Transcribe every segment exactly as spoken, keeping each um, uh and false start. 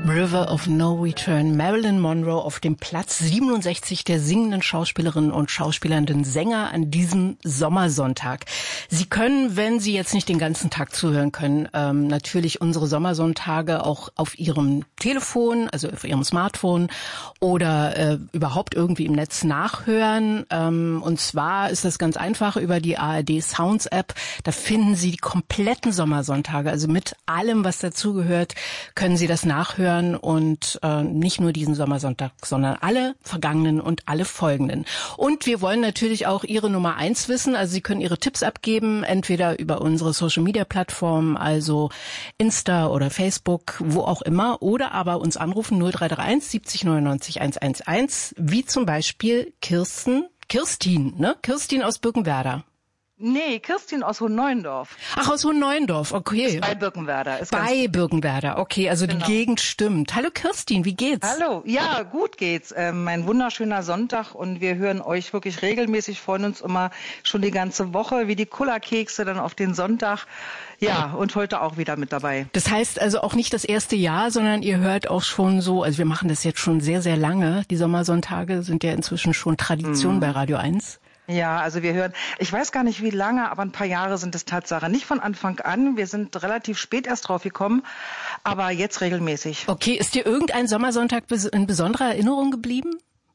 River of No Return, Marilyn Monroe auf dem Platz siebenundsechzig der singenden Schauspielerinnen und schauspielernden Sänger an diesem Sommersonntag. Sie können, wenn Sie jetzt nicht den ganzen Tag zuhören können, ähm, natürlich unsere Sommersonntage auch auf Ihrem Telefon, also auf Ihrem Smartphone oder äh, überhaupt irgendwie im Netz nachhören. Ähm, und zwar ist das ganz einfach über die A R D Sounds App. Da finden Sie die kompletten Sommersonntage, also mit allem, was dazugehört, können Sie das nachhören und äh, nicht nur diesen Sommersonntag, sondern alle vergangenen und alle folgenden. Und wir wollen natürlich auch Ihre Nummer eins wissen, also Sie können Ihre Tipps abgeben, entweder über unsere Social-Media-Plattformen, also Insta oder Facebook, wo auch immer, oder aber uns anrufen null drei drei eins siebzig neunundneunzig hundertelf, wie zum Beispiel Kirsten, Kirstin, ne? Kirstin aus Birkenwerder. Nee, Kirstin aus Hohenneuendorf. Ach, aus Hohenneuendorf, okay. Ist bei Birkenwerder. Ist bei Birkenwerder, okay, also genau. Die Gegend stimmt. Hallo Kirstin, wie geht's? Hallo, ja, gut geht's. Ähm, ein wunderschöner Sonntag und wir hören euch wirklich regelmäßig, freuen uns immer schon die ganze Woche, wie die Kullerkekse dann auf den Sonntag. Ja, und heute auch wieder mit dabei. Das heißt also auch nicht das erste Jahr, sondern ihr hört auch schon so, also wir machen das jetzt schon sehr, sehr lange. Die Sommersonntage sind ja inzwischen schon Tradition mhm. bei Radio eins. Ja, also wir hören, ich weiß gar nicht wie lange, aber ein paar Jahre sind es Tatsache. Nicht von Anfang an, wir sind relativ spät erst drauf gekommen, aber jetzt regelmäßig. Okay, ist dir irgendein Sommersonntag in besonderer Erinnerung geblieben?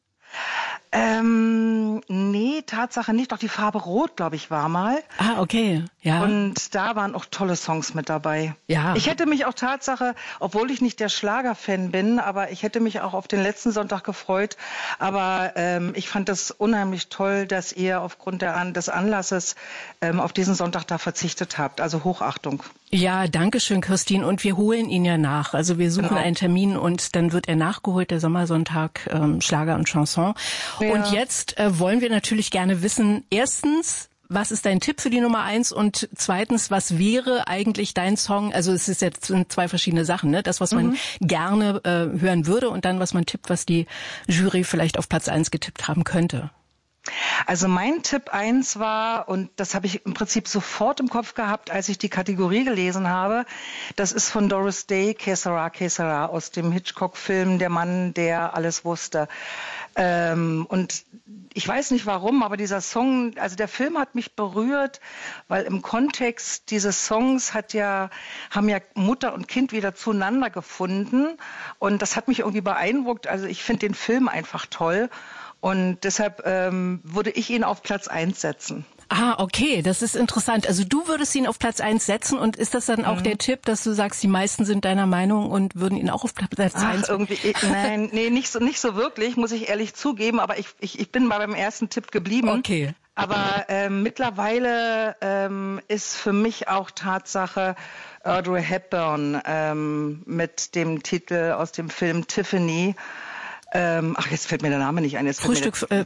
Ähm, nee, Tatsache nicht. Doch die Farbe Rot, glaube ich, war mal. Ah, okay, ja. Und da waren auch tolle Songs mit dabei. Ja. Ich hätte mich auch Tatsache, obwohl ich nicht der Schlagerfan bin, aber ich hätte mich auch auf den letzten Sonntag gefreut. Aber ähm, ich fand das unheimlich toll, dass ihr aufgrund der, des Anlasses ähm, auf diesen Sonntag da verzichtet habt. Also Hochachtung. Ja, danke schön, Kirstin. Und wir holen ihn ja nach. Also wir suchen genau. einen Termin und dann wird er nachgeholt, der Sommersonntag, ähm, Schlager und Chanson. Ja. Und jetzt äh, wollen wir natürlich gerne wissen, erstens, was ist dein Tipp für die Nummer eins? Und zweitens, was wäre eigentlich dein Song? Also es ist jetzt sind zwei verschiedene Sachen, ne? Das, was man mhm. gerne äh, hören würde und dann, was man tippt, was die Jury vielleicht auf Platz eins getippt haben könnte. Also mein Tipp eins war, und das habe ich im Prinzip sofort im Kopf gehabt, als ich die Kategorie gelesen habe, das ist von Doris Day, Que Sera, Que Sera, aus dem Hitchcock-Film Der Mann, der alles wusste. Ähm, und ich weiß nicht warum, aber dieser Song, also der Film hat mich berührt, weil im Kontext dieses Songs hat ja, haben ja Mutter und Kind wieder zueinander gefunden und das hat mich irgendwie beeindruckt. Also ich finde den Film einfach toll. Und deshalb ähm, würde ich ihn auf Platz eins setzen. Ah, okay, das ist interessant. Also du würdest ihn auf Platz eins setzen und ist das dann auch mhm. der Tipp, dass du sagst, die meisten sind deiner Meinung und würden ihn auch auf Platz eins setzen? Irgendwie, nein, nee, nicht so, nicht so wirklich, muss ich ehrlich zugeben, aber ich, ich, ich bin mal beim ersten Tipp geblieben. Okay. Aber ähm, mittlerweile ähm, ist für mich auch Tatsache Audrey Hepburn ähm, mit dem Titel aus dem Film Tiffany. Ähm, ach, jetzt fällt mir der Name nicht ein. Jetzt Frühstück, mir äh,